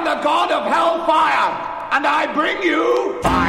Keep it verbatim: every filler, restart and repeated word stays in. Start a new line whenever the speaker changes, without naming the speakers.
the god of hellfire, and I bring you fire.